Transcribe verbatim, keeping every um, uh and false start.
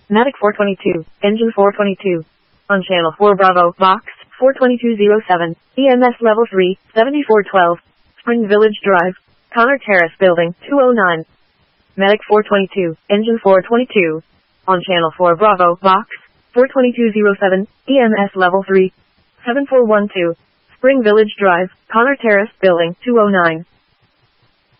Matic four twenty-two, engine four twenty-two. On channel four Bravo, box, four twenty-two oh seven, E M S level three, seventy-four twelve, Spring Village Drive, Connor Terrace Building, two oh nine. Medic four twenty-two, engine four twenty-two. On channel four Bravo, box, four twenty-two oh seven, E M S level three, seven four one two, Spring Village Drive, Connor Terrace Building, two oh nine.